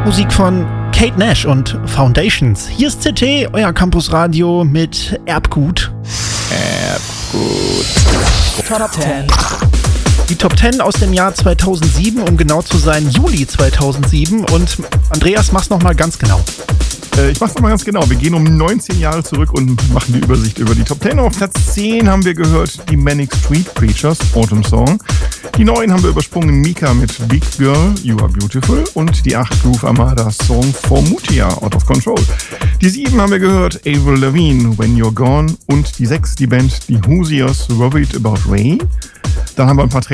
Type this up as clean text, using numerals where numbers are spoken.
Musik von Kate Nash und Foundations. Hier ist CT, euer Campusradio mit Erbgut. Top 10. Die Top 10 aus dem Jahr 2007, um genau zu sein, Juli 2007. Und Andreas, mach's nochmal ganz genau. Ich mach's nochmal ganz genau. Wir gehen um 19 Jahre zurück und machen die Übersicht über die Top 10. Auf Platz 10 haben wir gehört die Manic Street Preachers, Autumn Song. Die 9 haben wir übersprungen, Mika mit Big Girl, You Are Beautiful. Und die 8 Groove Armada Song For Mutia, Out of Control. Die 7 haben wir gehört, Avril Lavigne, When You're Gone. Und die 6, die Band Die Hoosiers, Worried About Ray. Dann haben wir ein paar Tracks